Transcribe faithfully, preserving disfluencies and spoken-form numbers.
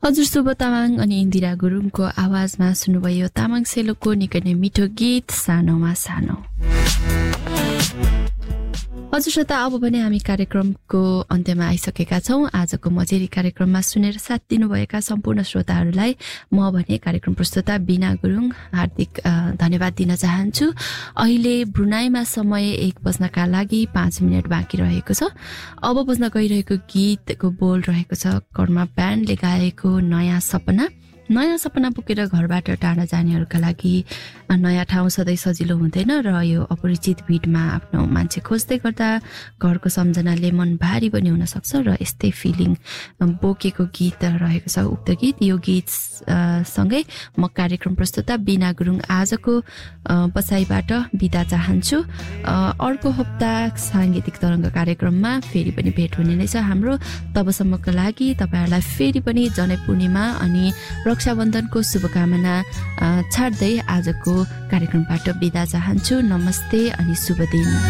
हजुर शुभ तामाङ अनि इन्दिरा गुरुङको आवाजमा सुन्नुभयो तामाङ सेलोको निकै नै मिठो गीत सानोमा सानो। हजुर श्रोता, अब भने हामी कार्यक्रमको अन्त्यमा आइसकेका छौं। आजको मजेरी कार्यक्रममा सुनेर साथ दिनुभएका सम्पूर्ण श्रोताहरूलाई म भने कार्यक्रम प्रस्तुता बिना गुरुङ हार्दिक धन्यवाद दिन चाहन्छु। अहिले ब्रुनाईमा समय एक बज्नका लागि पाँच मिनट बाँकी रहेको छ। अब बज्न गइरहेको गीतको बोल रहेको छ कर्मा ब्यान्डले गाएको नयाँ सपना। नयाँ सपना बोकेर घरबाट टाढा जानेहरूका लागि नयाँ ठाउँ सधैँ सजिलो हुँदैन र यो अपरिचित भिडमा आफ्नो मान्छे खोज्दै गर्दा घरको सम्झनाले मन भारी पनि हुन सक्छ र यस्तै फिलिङ बोकेको गीत रहेको छ उक्त गीत। यो गीत सँगै म कार्यक्रम प्रस्तुता बिना गुरुङ आजको बसाइबाट बिदा चाहन्छु। अर्को हप्ता साङ्गीतिक तरङ्ग कार्यक्रममा फेरि पनि भेट हुने नै छ हाम्रो। तबसम्मको लागि तपाईँहरूलाई फेरि पनि जनै पूर्णिमा अनि रक्षाबन्धनको शुभकामना छाड्दै आजको कार्यक्रमबाट बिदा चाहन्छु। नमस्ते अनि शुभ दिन।